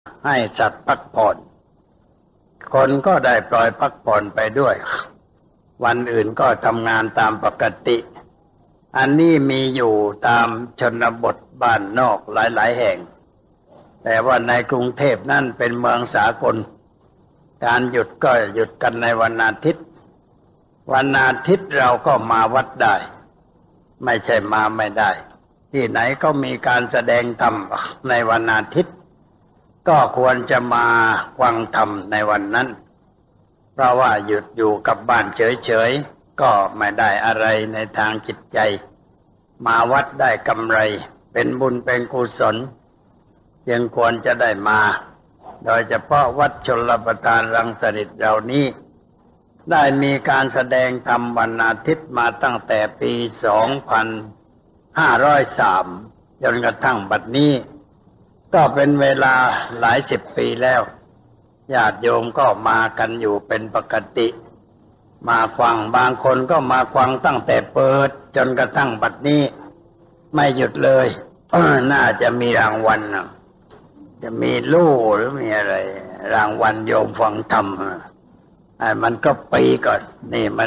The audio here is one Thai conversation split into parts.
ให้สัตว์พักผ่อนคนก็ได้ปล่อยพักผ่อนไปด้วยวันอื่นก็ทำงานตามปกติอันนี้มีอยู่ตามชนบทบ้านนอกหลายๆแห่งแต่ว่าในกรุงเทพนั่นเป็นเมืองสากลการหยุดก็หยุดกันในวันอาทิตย์วันอาทิตย์เราก็มาวัดได้ไม่ใช่มาไม่ได้ที่ไหนก็มีการแสดงธรรมในวันอาทิตย์ก็ควรจะมาฟังธรรมในวันนั้นเพราะว่าหยุดอยู่กับบ้านเฉยๆก็ไม่ได้อะไรในทางจิตใจมาวัดได้กำไรเป็นบุญเป็นกุศลจึงควรจะได้มาโดยเฉพาะวัดชลประทานรังสฤษเหล่านี้ได้มีการแสดงธรรมวันอาทิตย์มาตั้งแต่ปี 2503 จนกระทั่งบัดนี้ก็เป็นเวลาหลายสิบปีแล้วญาติโยมก็มากันอยู่เป็นปกติมาฟังบางคนก็มาฟังตั้งแต่เปิดจนกระทั่งบัดนี้ไม่หยุดเลย น่าจะมีรางวัลจะมีลู่หรือมีอะไรรางวัลโยมฟังธรรมมันก็ปีก่อนนี่มัน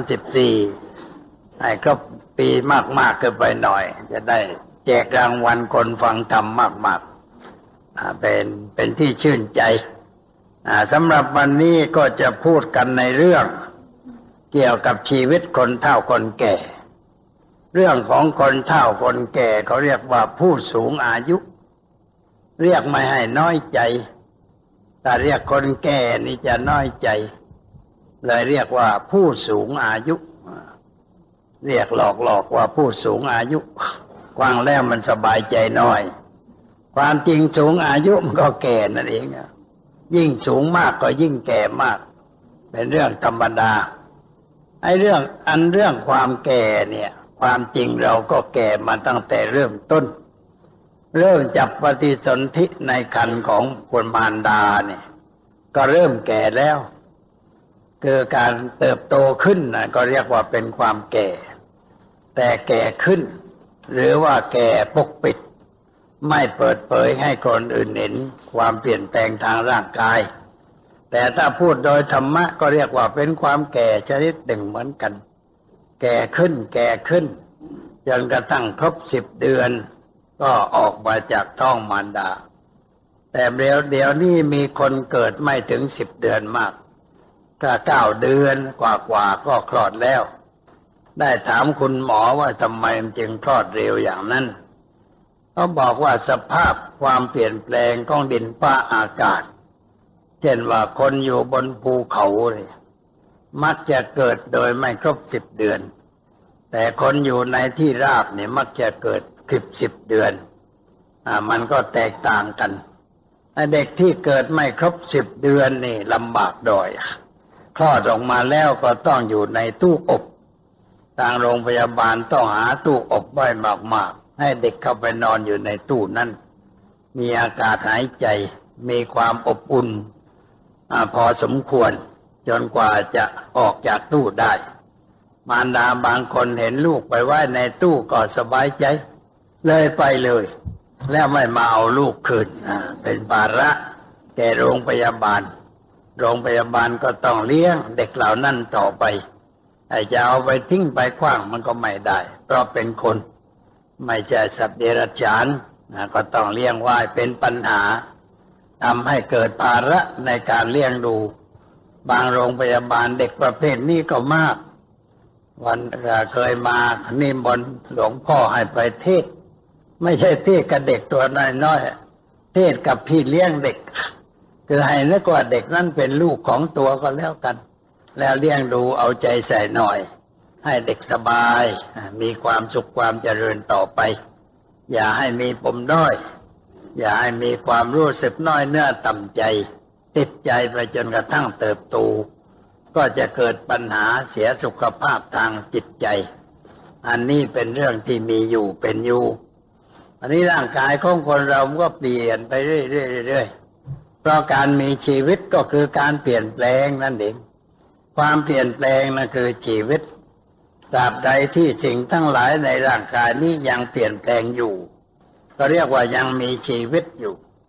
34ให้ครบปีมากๆเกินไปหน่อยจะได้แจกรางวัลคนฟังธรรมมากๆเป็นที่ชื่นใจสำหรับวันนี้ก็จะพูดกันในเรื่องเกี่ยวกับชีวิตคนเฒ่าคนแก่เรื่องของคนเฒ่าคนแก่เขาเรียกว่าผู้สูงอายุเรียกไม่ให้น้อยใจแต่เรียกคนแก่นี่จะน้อยใจเลยเรียกว่าผู้สูงอายุเรียกหลอกว่าผู้สูงอายุฟังแล้วมันสบายใจน้อยความจริงสูงอายุมันก็แก่นั่นเองยิ่งสูงมากก็ยิ่งแก่มากเป็นเรื่องธรรมดาไอ้เรื่องความแก่เนี่ยความจริงเราก็แก่มาตั้งแต่เริ่มต้นเริ่มจับปฏิสนธิในครรภ์ของคุณมารดาเนี่ยก็เริ่มแก่แล้วคือการเติบโตขึ้นนะก็เรียกว่าเป็นความแก่แต่แก่ขึ้นหรือว่าแก่ปกปิดไม่เปิดเผยให้คนอื่นเห็นความเปลี่ยนแปลงทางร่างกายแต่ถ้าพูดโดยธรรมะก็เรียกว่าเป็นความแก่ชนิดหนึ่งเหมือนกันแก่ขึ้นจนกระทั่งครบ10 เดือนก็ออกมาจากท้องมารดาแต่เดี๋ยวนี้มีคนเกิดไม่ถึง10 เดือนมากก็9 เดือนกว่าก็คลอดแล้วได้ถามคุณหมอว่าทำไมมันจึงคลอดเร็วอย่างนั้นเขาบอกว่าสภาพความเปลี่ยนแปลงของดินฟ้าอากาศเช่นว่าคนอยู่บนภูเขาเนี่ยมักจะเกิดโดยไม่ครบ10 เดือนแต่คนอยู่ในที่ราบเนี่ยมักจะเกิดครบ10 เดือนมันก็แตกต่างกันเด็กที่เกิดไม่ครบ10 เดือนนี่ลำบากดอยคลอดออกมาแล้วก็ต้องอยู่ในตู้อบทางโรงพยาบาลต้องหาตู้อบไว้มากๆให้เด็กเข้าไปนอนอยู่ในตู้นั้นมีอากาศหายใจมีความอบอุ่นพอสมควรจนกว่าจะออกจากตู้ได้มารดาบางคนเห็นลูกไปไว้ในตู้ก็สบายใจเลยไปเลยแล้วไม่มาเอาลูกคืนเป็นภาระแก่โรงพยาบาลก็ต้องเลี้ยงเด็กเหล่านั้นต่อไปจะเอาไปทิ้งไปขว้างมันก็ไม่ได้เพราะเป็นคนไม่ใช่สัตว์เดรัจฉานก็ต้องเลี้ยงไว้เป็นปัญหาทำให้เกิดภาระในการเลี้ยงดูบางโรงพยาบาลเด็กประเภทนี้ก็มากวันเคยมานิมนต์หลวงพ่อให้ไปเทศไม่ใช่เทศกับเด็กตัวน้อยๆเทศกับพี่เลี้ยงเด็กคือให้นึกว่าเด็กนั้นเป็นลูกของตัวก็แล้วกันแล้วเลี้ยงดูเอาใจใส่หน่อยให้เด็กสบายมีความสุขความเจริญต่อไปอย่าให้มีปมด้อยอย่าให้มีความรู้สึกน้อยเนื้อต่ำใจติดใจไปจนกระทั่งเติบโตก็จะเกิดปัญหาเสียสุขภาพทางจิตใจอันนี้เป็นเรื่องที่มีอยู่เป็นอยู่อันนี้ร่างกายของคนเราก็เปลี่ยนไปเรื่อยๆเพราะการมีชีวิตก็คือการเปลี่ยนแปลงนั่นเองความเปลี่ยนแปลงนั่นคือชีวิตตราบใดที่สิ่งทั้งหลายในร่างกายนี้ยังเปลี่ยนแปลงอยู่ก็เรียกว่ายังมีชีวิตอยู่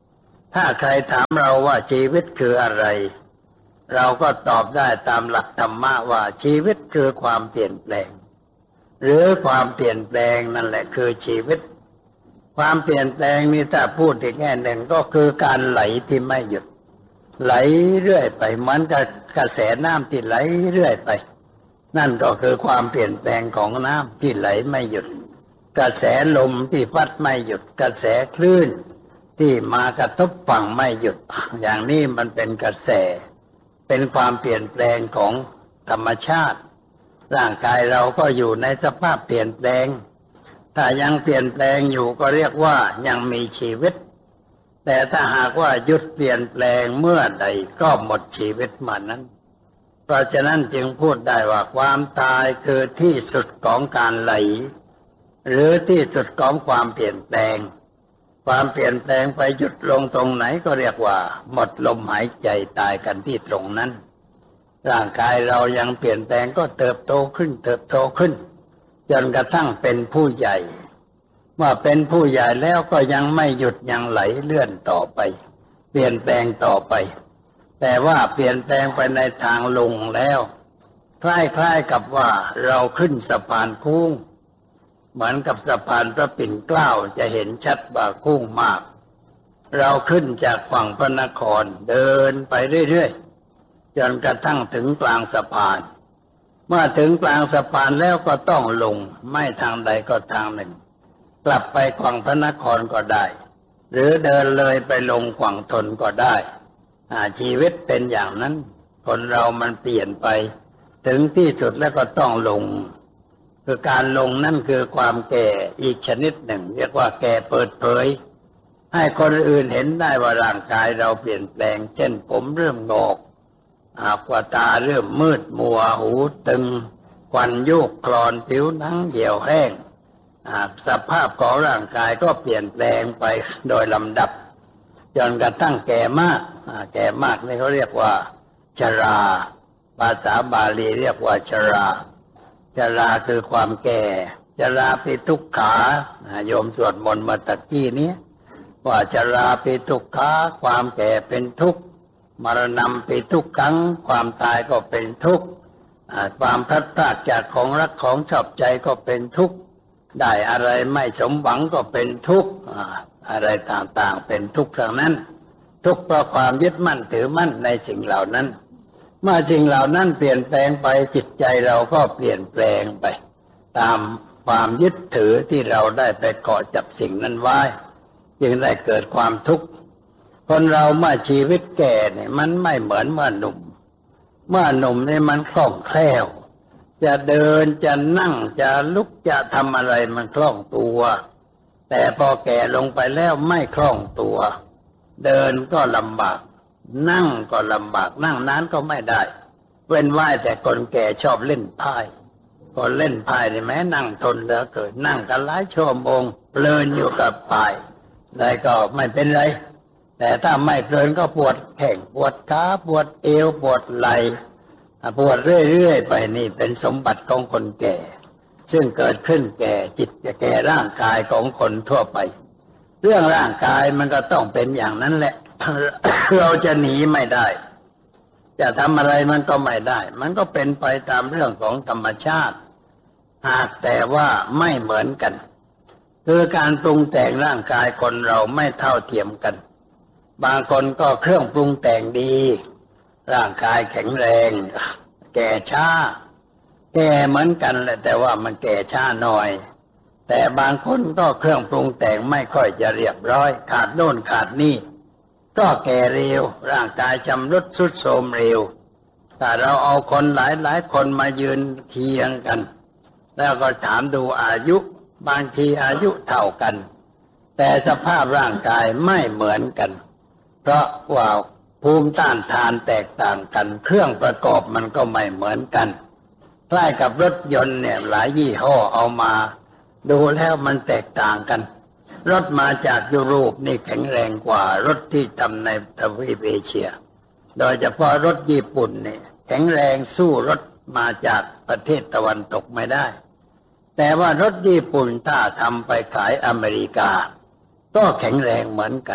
ถ้าใครถามเราว่าชีวิตคืออะไรเราก็ตอบได้ตามหลักธรรมะว่าชีวิตคือความเปลี่ยนแปลงหรือความเปลี่ยนแปลงนั่นแหละคือชีวิตความเปลี่ยนแปลงนี่ถ้าพูดอีกแง่หนึ่งก็คือการไหลที่ไม่หยุดไหลเรื่อยไปเหมือนกับกระแสน้ำที่ไหลเรื่อยไปนั่นก็คือความเปลี่ยนแปลงของน้ำที่ไหลไม่หยุดกระแสลมที่พัดไม่หยุดกระแสคลื่นที่มากระทบฝั่งไม่หยุดอย่างนี้มันเป็นกระแสเป็นความเปลี่ยนแปลงของธรรมชาติร่างกายเราก็อยู่ในสภาพเปลี่ยนแปลงถ้ายังเปลี่ยนแปลงอยู่ก็เรียกว่ายังมีชีวิตแต่ถ้าหากว่าหยุดเปลี่ยนแปลงเมื่อใดก็หมดชีวิตมานั้นเพราะฉะนั้นจึงพูดได้ว่าความตายคือที่สุดของการไหลหรือที่สุดของความเปลี่ยนแปลงความเปลี่ยนแปลงไปหยุดลงตรงไหนก็เรียกว่าหมดลมหายใจตายกันที่ตรงนั้นร่างกายเรายังเปลี่ยนแปลงก็เติบโตขึ้นจนกระทั่งเป็นผู้ใหญ่เมื่อเป็นผู้ใหญ่แล้วก็ยังไม่หยุดยังไหลเลื่อนต่อไปเปลี่ยนแปลงต่อไปแต่ว่าเปลี่ยนแปลงไปในทางลงแล้วคล้ายๆกับว่าเราขึ้นสะพานคู้งเหมือนกับสะพานพระปิ่นเกล้าจะเห็นชัดว่าคู้งมากเราขึ้นจากฝั่งพระนครเดินไปเรื่อยๆจนกระทั่งถึงกลางสะพานเมื่อถึงกลางสะพานแล้วก็ต้องลงไม่ทางใดก็ทางหนึ่งกลับไปฝั่งพระนครก็ได้หรือเดินเลยไปลงฝั่งธนก็ได้ชีวิตเป็นอย่างนั้นคนเรามันเปลี่ยนไปถึงที่สุดแล้วก็ต้องลงคือการลงนั่นคือความแก่อีกชนิดหนึ่งเรียกว่าแก่เปิดเผยให้คนอื่นเห็นได้ว่าร่างกายเราเปลี่ยนแปลงเช่นผมเริ่มงอกกว่าตาเริ่มมืดมัวหูตึงควันยุบคลอนผิวหนังเหี่ยวแห้งสภาพของร่างกายก็เปลี่ยนแปลงไปโดยลำดับจนกระทั่งแก่มากนี่เขาเรียกว่าชราภาษาบาลีเรียกว่าชราคือความแก่ชราปิทุกขาโยมสวดมนต์มาตะกี้นี้ว่าชราปิทุกขาความแก่เป็นทุกข์มรณะปิทุกขังความตายก็เป็นทุกข์ความพลัดพรากจากของรักของชอบใจก็เป็นทุกข์ได้อะไรไม่สมหวังก็เป็นทุกข์อะไรต่างๆเป็นทุกข์ทั้งนั้นทุกข์เพราะความยึดมั่นถือมั่นในสิ่งเหล่านั้นเมื่อสิ่งเหล่านั้นเปลี่ยนแปลงไปจิตใจเราก็เปลี่ยนแปลงไปตามความยึดถือที่เราได้ไปเกาะจับสิ่งนั้นไว้จึงได้เกิดความทุกข์คนเราเมื่อชีวิตแก่เนี่ยมันไม่เหมือนเมื่อหนุ่มเนี่ยมันคล่องแคล่วจะเดินจะนั่งจะลุกจะทำอะไรมันคล่องตัวแต่พอแก่ลงไปแล้วไม่คล่องตัวเดินก็ลำบากนั่งก็ลำบากนั่งนานก็ไม่ได้เว้นไว้แต่คนแก่ชอบเล่นไพ่คนเล่นไพ่นี่แม้นั่งทนเหลือเกินนั่งกันหลายชั่วโมงเพลินอยู่กับไพ่แล้วก็ไม่เป็นไรแต่ถ้าไม่เพลินก็ปวดแข้งปวดขาปวดเอวปวดไหล่ปวดเรื่อยๆไปนี่เป็นสมบัติของคนแก่ซึ่งเกิดขึ้นแก่จิตแก่ร่างกายของคนทั่วไปเรื่องร่างกายมันก็ต้องเป็นอย่างนั้นแหละ เราจะหนีไม่ได้จะทำอะไรมันก็ไม่ได้มันก็เป็นไปตามเรื่องของธรรมชาติหากแต่ว่าไม่เหมือนกันคือการปรุงแต่งร่างกายคนเราไม่เท่าเทียมกันบางคนก็เครื่องปรุงแต่งดีร่างกายแข็งแรงแก่ช้าแก่เหมือนกันแหละแต่ว่ามันแก่ช้าหน่อยแต่บางคนก็เครื่องปรุงแต่งไม่ค่อยจะเรียบร้อยขาดโน่นขาดนี่ก็แก่เร็วร่างกายชำรุดทรุดโทรมเร็วแต่เราเอาคนหลายคนมายืนเคียงกันแล้วก็ถามดูอายุบางทีอายุเท่ากันแต่สภาพร่างกายไม่เหมือนกันเพราะว่าภูมิต้านทานแตกต่างกันเครื่องประกอบมันก็ไม่เหมือนกันคล้ายกับรถยนต์เนี่ยหลายยี่ห้อเอามาดูแล้วมันแตกต่างกันรถมาจากยุโรปนี่แข็งแรงกว่ารถที่ทำในทวีปเอเชียโดยเฉพาะรถญี่ปุ่นเนี่ยแข็งแรงสู้รถมาจากประเทศตะวันตกไม่ได้แต่ว่ารถญี่ปุ่นถ้าทำไปขายอเมริกาก็แข็งแรงเหมือนกัน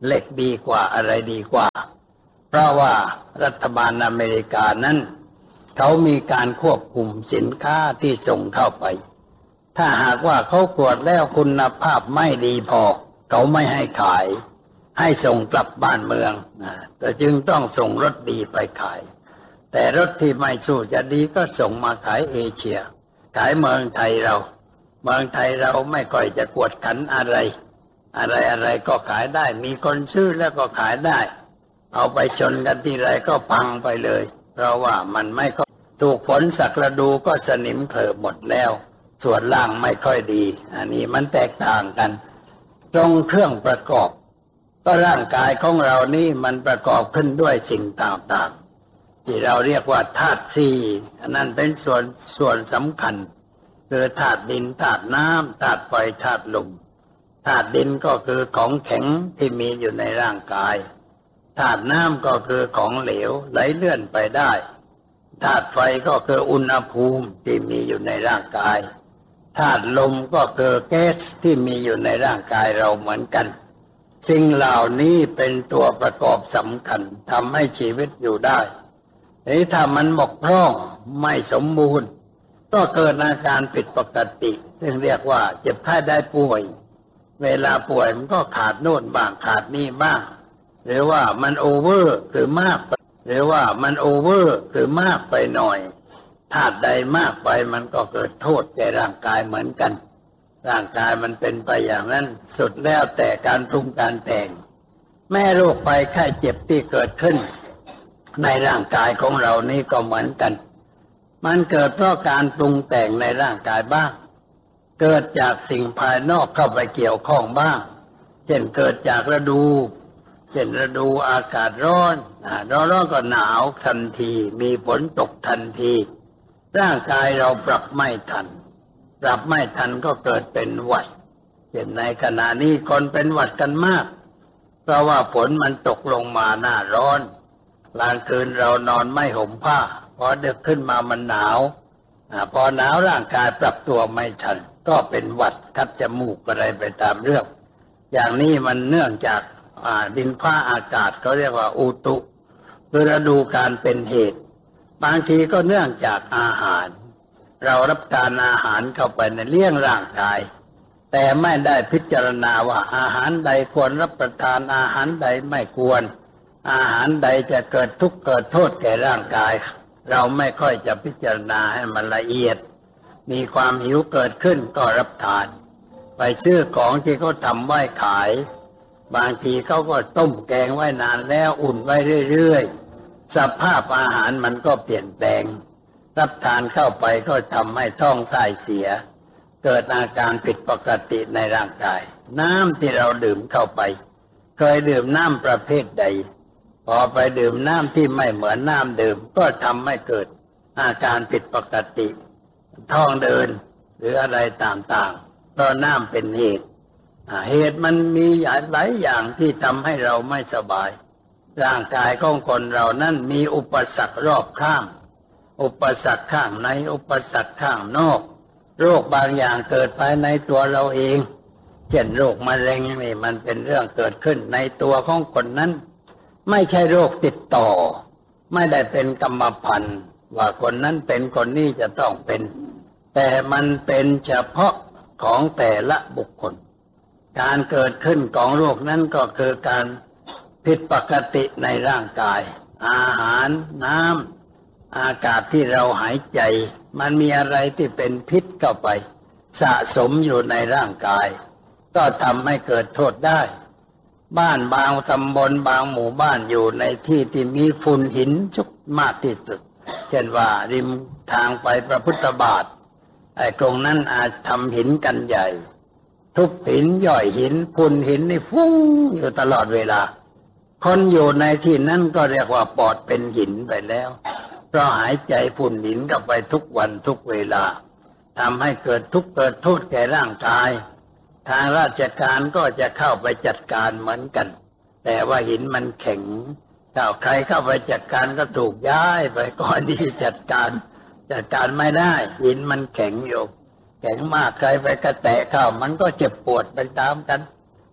เหล็กดีกว่าอะไรดีกว่าเพราะว่ารัฐบาลอเมริกานั้นเขามีการควบคุมสินค้าที่ส่งเข้าไปถ้าหากว่าเขาตรวจแล้วคุณภาพไม่ดีพอเขาไม่ให้ขายให้ส่งกลับบ้านเมืองแต่จึงต้องส่งรถดีไปขายแต่รถที่ไม่สู้จะดีก็ส่งมาขายเอเชียขายเมืองไทยเราไม่ค่อยจะกวดขันอะไรก็ขายได้มีคนซื้อแล้วก็ขายได้เอาไปชนกันทีไรก็พังไปเลยเพราะว่ามันไม่ค่อยถูกฝนสักฤดูก็สนิมเผลอหมดแล้วส่วนล่างไม่ค่อยดีอันนี้มันแตกต่างกันตรงเครื่องประกอบก็ร่างกายของเรานี่มันประกอบขึ้นด้วยสิ่งต่างๆที่เราเรียกว่าธาตุสี่อันนั้นเป็นส่วนสำคัญคือธาตุดินธาตุน้ำธาตุไฟธาตุลมธาตุดินก็คือของแข็งที่มีอยู่ในร่างกายธาตุน้ำก็คือของเหลวไหลเลื่อนไปได้ธาตุไฟก็คืออุณหภูมิที่มีอยู่ในร่างกายธาตุลมก็คือแก๊สที่มีอยู่ในร่างกายเราเหมือนกันสิ่งเหล่านี้เป็นตัวประกอบสำคัญทำให้ชีวิตอยู่ได้ถ้ามันบกพร่องไม่สมบูรณ์ก็เกิดอาการผิดปกติซึ่งเรียกว่าเจ็บไข้ได้ป่วยเวลาป่วยมันก็ขาดโน่นบ้างขาดนี่บ้างหรือว่ามันโอเวอร์คือมากไปหน่อยธาตุใดมากไปมันก็เกิดโทษแก่ร่างกายเหมือนกันร่างกายมันเป็นไปอย่างนั้นสุดแล้วแต่การปรุงการแต่งแม่โรคภัยไข้เจ็บที่เกิดขึ้นในร่างกายของเรานี่ก็เหมือนกันมันเกิดเพราะการปรุงแต่งในร่างกายบ้างเกิดจากสิ่งภายนอกเข้าไปเกี่ยวข้องบ้างเช่นเกิดจากฤดูอากาศร้อนก็หนาวทันทีมีฝนตกทันทีร่างกายเราปรับไม่ทันก็เกิดเป็นหวัดเช่นในขณะนี้คนเป็นหวัดกันมากเพราะว่าฝนมันตกลงมาหน้าร้อนกลางคืนเรานอนไม่ห่มผ้าพอดึกขึ้นมามันหนาวพอหนาวร่างกายปรับตัวไม่ทันก็เป็นหวัดคัดจมูกอะไรไปตามเรื่องอย่างนี้มันเนื่องจากดินฟ้าอากาศเขาเรียกว่าอุตุคือฤดูกาลเป็นเหตุบางทีก็เนื่องจากอาหารเรารับทานอาหารเข้าไปในเลี้ยงร่างกายแต่ไม่ได้พิจารณาว่าอาหารใดควรรับประทานอาหารใดไม่ควรอาหารใดจะเกิดทุกข์เกิดโทษแก่ร่างกายเราไม่ค่อยจะพิจารณาให้มันละเอียดมีความหิวเกิดขึ้นก็รับทานไปซื้อของที่เขาทำไว้ขายบางทีเขาก็ต้มแกงไว้นานแล้วอุ่นไว้เรื่อยๆสภาพอาหารมันก็เปลี่ยนแปลงรับทานเข้าไปก็ทำให้ท้องไส้เสียเกิดอาการผิดปกติในร่างกายน้ำที่เราดื่มเข้าไปเคยดื่มน้ำประเภทใดพอไปดื่มน้ำที่ไม่เหมือนน้ำดื่มก็ทำให้เกิดอาการผิดปกติท้องเดินหรืออะไรต่างๆเพราะน้ำเป็นเหตุมันมีหลายอย่างที่ทำให้เราไม่สบายร่างกายของคนเรานั้นมีอุปสรรครอบข้างอุปสรรคข้างในอุปสรรคข้างนอกโรคบางอย่างเกิดภายในตัวเราเองเช่นโรคมะเร็งนี่มันเป็นเรื่องเกิดขึ้นในตัวของคนนั้นไม่ใช่โรคติดต่อไม่ได้เป็นกรรมพันธุ์ว่าคนนั้นเป็นคนนี้จะต้องเป็นแต่มันเป็นเฉพาะของแต่ละบุคคลการเกิดขึ้นของโรคนั้นก็คือการผิดปกติในร่างกายอาหารน้ำอากาศที่เราหายใจมันมีอะไรที่เป็นพิษเข้าไปสะสมอยู่ในร่างกายก็ทำให้เกิดโทษได้บ้านบางตำบลบางหมู่บ้านอยู่ในที่ที่มีฝุ่นหินชุกมากที่สุดเช่นว่าริมทางไปพระพุทธบาทตรงนั้นอาจทำหินกันใหญ่ทุบหินย่อยหินฝุ่นหินนี่ฟุ้งอยู่ตลอดเวลาคนอยู่ในที่นั้นก็เรียกว่าปอดเป็นหินไปแล้วเพราะหายใจฝุ่นหินเข้าไปทุกวันทุกเวลาทำให้เกิดทุกข์เกิดโทษแก่ร่างกายทางราชการก็จะเข้าไปจัดการเหมือนกันแต่ว่าหินมันแข็งถ้าใครเข้าไปจัดการก็ถูกย้ายไปก่อนที่จัดการไม่ได้หินมันแข็งอยู่แข็งมากใครไปกระแตะเข้ามันก็เจ็บปวดไปตามกันป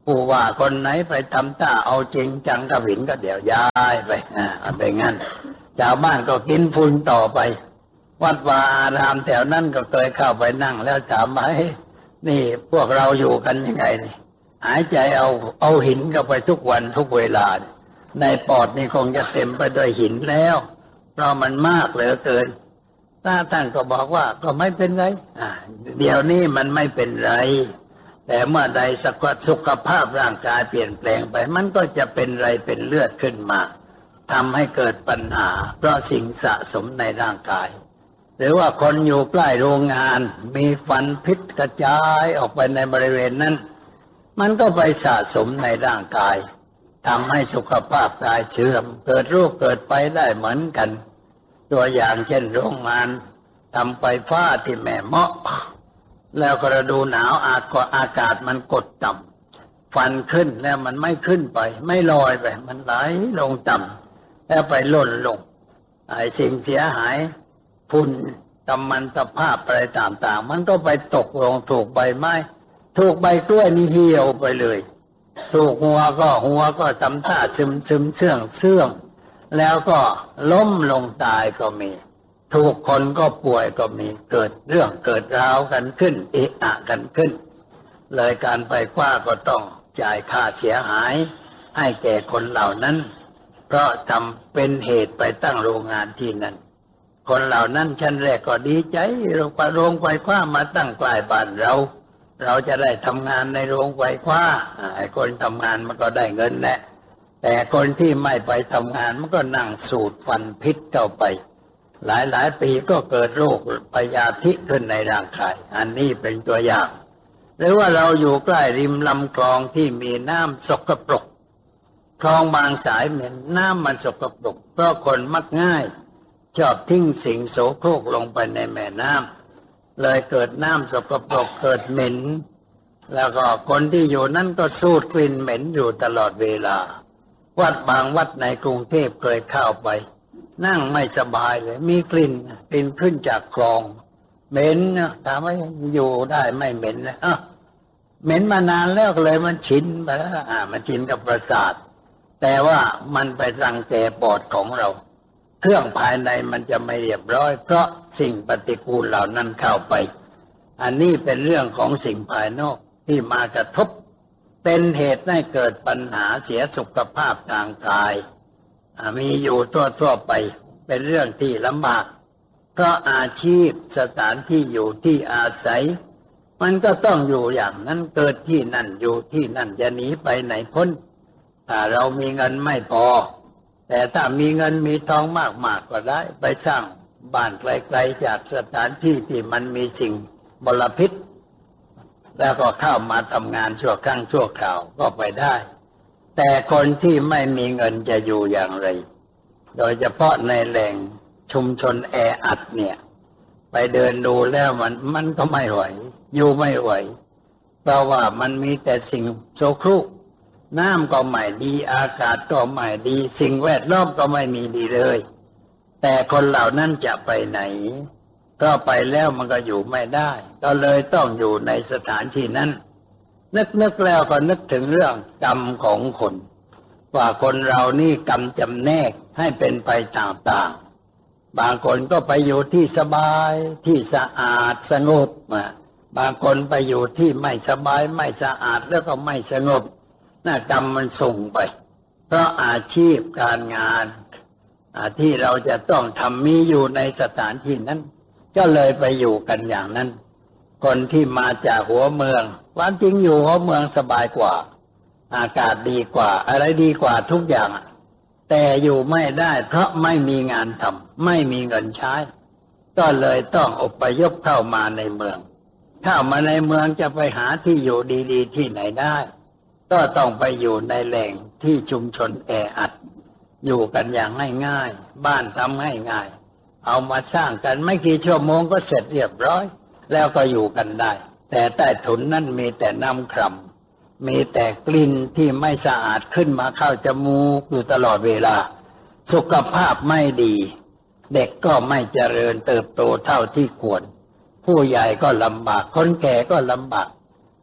ผู้ว่าคนไหนไปทำท่าเอาจริงจังกับหินก็เดี๋ยวย้ายไปไปงั้นชาวบ้านก็กินฝุ่นต่อไปวัดวาอารามแถวนั้นก็เคยเข้าไปนั่งแล้วถามว่านี่พวกเราอยู่กันยังไงนี่หายใจเอาหินเข้าไปทุกวันทุกเวลาในปอดนี่คงจะเต็มไปด้วยหินแล้วเพราะมันมากเหลือเกินท่านก็บอกว่าก็ไม่เป็นไรเดี๋ยวนี้มันไม่เป็นไรแต่เมื่อใดสุขภาพร่างกายเปลี่ยนแปลงไปมันก็จะเป็นไรเป็นเลือดขึ้นมาทำให้เกิดปัญหาเพราะสิ่งสะสมในร่างกายหรือว่าคนอยู่ใกล้โรงงานมีควันพิษกระจายออกไปในบริเวณนั้นมันก็ไปสะสมในร่างกายทำให้สุขภาพกายเสื่อมเกิดโรคเกิดไปได้เหมือนกันตัวอย่างเช่นโรงงานทำไฟฟ้าที่แม่เมาะแล้วก็ฤดูหนาวอากาศมันกดต่ำฟันขึ้นแล้วมันไม่ขึ้นไปไม่ลอยไปมันไหลลงต่ำแล้วไปหล่นลงไอ้สิ่งเสียหายฝุ่นตภาพอะไรต่างๆมันก็ไปตกลงถูกใบไม้ถูกใบกล้วยนี่เหี่ยวไปเลยถูกหัวก็ทำท่าซึมเสื่องแล้วก็ล้มลงตายก็มีถูกคนก็ป่วยก็มีเกิดเรื่องเกิดราวกันขึ้นเอะอะกันขึ้นเลยการไฟฟ้าก็ต้องจ่ายค่าเสียหายให้แก่คนเหล่านั้นเพราะทำเป็นเหตุไปตั้งโรงงานที่นั่นคนเหล่านั้นชั้นแรกก็ดีใจโรงไฟฟ้ามาตั้งใกล้บ้านเราจะได้ทำงานในโรงไฟฟ้าไอ้คนทำงานมันก็ได้เงินแหละแต่คนที่ไม่ไปทำงานมันก็นั่งสูดควันพิษเข้าไปหลายปีก็เกิดโรคพยาธิขึ้นในร่างกายอันนี้เป็นตัวอย่างหรือว่าเราอยู่ใกล้ริมลำคลองที่มีน้ำสกปรกคลองบางสายเหม็นน้ำมันสกปรกเพราะคนมักง่ายชอบทิ้งสิ่งโสโครกลงไปในแม่น้ำเลยเกิดน้ำสกปรกเกิดเหม็นแล้วก็คนที่อยู่นั้นก็สูดกลิ่นเหม็นอยู่ตลอดเวลาวัดบางวัดในกรุงเทพเคยเข้าไปนั่งไม่สบายเลยมีกลิ่นขึ้นจากคลองเหม็นถามว่าอยู่ได้ไม่เหม็นนะเหม็นมานานแล้วเลยมันชินไปแล้วมันชินกับประสาทแต่ว่ามันไปรังแกปอดของเราเครื่องภายในมันจะไม่เรียบร้อยเพราะสิ่งปฏิกูลเหล่านั้นเข้าไปอันนี้เป็นเรื่องของสิ่งภายนอกที่มากระทบเป็นเหตุให้เกิดปัญหาเสียสุขภาพทางกายมีอยู่ทั่วไปเป็นเรื่องที่ลำบากเพราะอาชีพสถานที่อยู่ที่อาศัยมันก็ต้องอยู่อย่างนั้นเกิดที่นั่นอยู่ที่นั่นจะหนีไปไหนพ้นถ้าเรามีเงินไม่พอแต่ถ้ามีเงินมีทองมากก็ได้ไปสร้างบ้านไกลๆจากสถานที่ที่มันมีสิ่งมลพิษแล้วก็เข้ามาทำงานชั่วครั้งชั่วคราวก็ไปได้แต่คนที่ไม่มีเงินจะอยู่อย่างไรโดยเฉพาะในแหล่งชุมชนแออัดเนี่ยไปเดินดูแล้วมันก็ไม่ไหวอยู่ไม่ไหวเพราะว่ามันมีแต่สิ่งโสโครกน้ำก็ไม่ดีอากาศก็ไม่ดีสิ่งแวดล้อมก็ไม่มีดีเลยแต่คนเหล่านั้นจะไปไหนก็ไปแล้วมันก็อยู่ไม่ได้ก็เลยต้องอยู่ในสถานที่นั้นนึกแล้วก็นึกถึงเรื่องกรรมของคนว่าคนเรานี่กรรมจำแนกให้เป็นไปต่างๆบางคนก็ไปอยู่ที่สบายที่สะอาดสงบบางคนไปอยู่ที่ไม่สบายไม่สะอาดแล้วก็ไม่สงบกรรมมันส่งไปเพราะอาชีพการงานที่เราจะต้องทำมีอยู่ในสถานที่นั้นก็เลยไปอยู่กันอย่างนั้นคนที่มาจากหัวเมืองความจริงอยู่หัวเมืองสบายกว่าอากาศดีกว่าอะไรดีกว่าทุกอย่างแต่อยู่ไม่ได้เพราะไม่มีงานทำไม่มีเงินใช้ก็เลยต้องอพยพเข้ามาในเมืองเข้ามาในเมืองจะไปหาที่อยู่ดีๆที่ไหนได้ก็ต้องไปอยู่ในแหล่งที่ชุมชนแออัดอยู่กันอย่างง่ายๆบ้านทำให้ง่ายเอามาสร้างกันไม่กี่ชั่วโมงก็เสร็จเรียบร้อยแล้วก็อยู่กันได้แต่ใต้ถุนนั่นมีแต่น้ำคร่ำมีแต่กลิ่นที่ไม่สะอาดขึ้นมาเข้าจมูกอยู่ตลอดเวลาสุขภาพไม่ดีเด็กก็ไม่เจริญเติบโตเท่าที่ควรผู้ใหญ่ก็ลำบากคนแก่ก็ลำบาก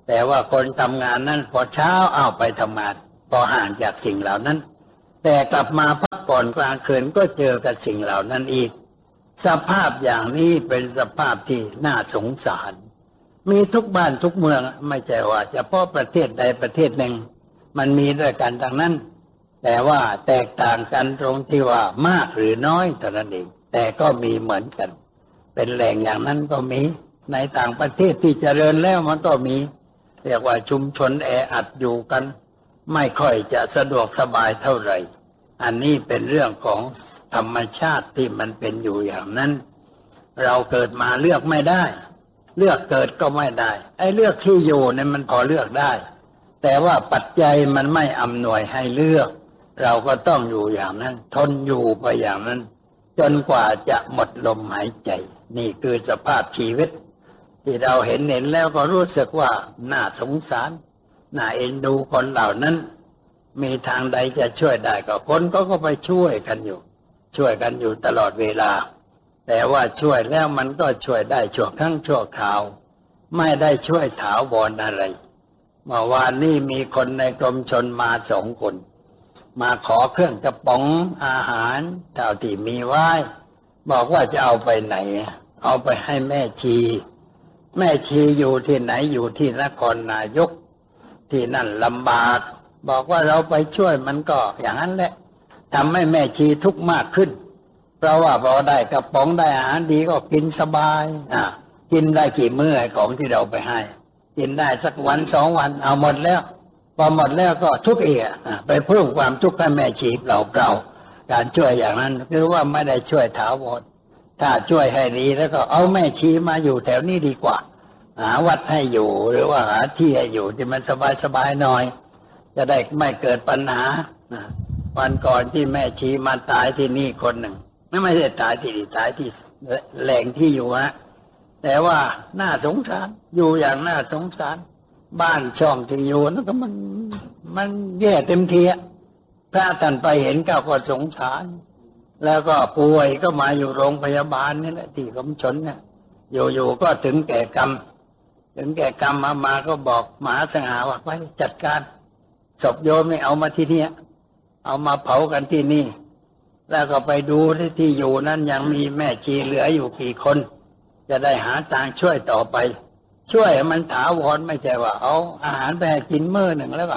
แต่ว่าคนทำงานนั้นพอเช้าเอาไปทำงานพอห่างจากสิ่งเหล่านั้นแต่กลับมาพักผ่อนกลางคืนก็เจอกับสิ่งเหล่านั้นอีกสภาพอย่างนี้เป็นสภาพที่น่าสงสารมีทุกบ้านทุกเมืองไม่ใช่ว่าเฉพาะประเทศใดประเทศหนึ่งมันมีด้วยกันทั้งนั้นแต่ว่าแตกต่างกันตรงที่ว่ามากหรือน้อยเท่านั้นเองแต่ก็มีเหมือนกันเป็นแหล่งอย่างนั้นก็มีในต่างประเทศที่เจริญแล้วมันก็มีเรียกว่าชุมชนแออัดอยู่กันไม่ค่อยจะสะดวกสบายเท่าไหร่อันนี้เป็นเรื่องของธรรมชาติที่มันเป็นอยู่อย่างนั้นเราเกิดมาเลือกไม่ได้เลือกเกิดก็ไม่ได้ไอ้เลือกที่อยู่เนี่ยมันพอเลือกได้แต่ว่าปัจจัยมันไม่อำนวยให้เลือกเราก็ต้องอยู่อย่างนั้นทนอยู่ไปอย่างนั้นจนกว่าจะหมดลมหายใจนี่คือสภาพชีวิตที่เราเห็นแล้วก็รู้สึกว่าน่าสงสารน่าเอ็นดูคนเหล่านั้นมีทางใดจะช่วยได้ก็คนก็ไปช่วยกันอยู่ตลอดเวลาแต่ว่าช่วยแล้วมันก็ช่วยได้ชั่วครั้งชั่วคราวไม่ได้ช่วยถาวรอะไรเมื่อวานนี้มีคนในกรมชลมา2 คนมาขอเครื่องกระป๋องอาหารเท่าที่มีไว้บอกว่าจะเอาไปไหนเอาไปให้แม่ชีอยู่ที่ไหนอยู่ที่นครนายกที่นั่นลำบากบอกว่าเราไปช่วยมันก็อย่างนั้นแหละทำให้แม่ชีทุกข์มากขึ้นเพราะว่าพอได้กระป๋องได้อาหารดีก็กินสบายกินได้กี่มื้อของที่เราไปให้กินได้สักวัน2 วันเอาหมดแล้วพอหมดแล้วก็ทุกข์อีกไปเพิ่มความทุกข์ให้แม่ชีเปล่าการช่วยอย่างนั้นคือว่าไม่ได้ช่วยถาวรถ้าช่วยให้ดีแล้วก็เอาแม่ชีมาอยู่แถวนี้ดีกว่าหาวัดให้อยู่หรือว่าหาที่ให้อยู่ที่มันสบายหน่อยจะได้ไม่เกิดปัญหาวันก่อนที่แม่ชีมาตายที่นี่คนหนึ่งไม่ใช่ตายที่นี่ตายที่แหล่งที่อยู่แต่ว่าน่าสงสารอยู่อย่างน่าสงสารบ้านช่องที่อยู่นั่นก็มันแย่เต็มทีพระท่านไปเห็นก็สงสารแล้วก็ป่วยก็มาอยู่โรงพยาบาลนี่แหละที่กรมชลเนี่ยอยู่ก็ถึงแก่กรรมมาก็บอกมหาสังหาว่าไปจัดการศพโยมไม่เอามาที่นี่เอามาเผากันที่นี่แล้วก็ไปดูที่อยู่นั้นยังมีแม่ชีเหลืออยู่กี่คนจะได้หาทางช่วยต่อไปช่วยมันถาวรไม่ใช่ว่าเอาอาหารไปให้กินมื้อหนึ่งแล้ว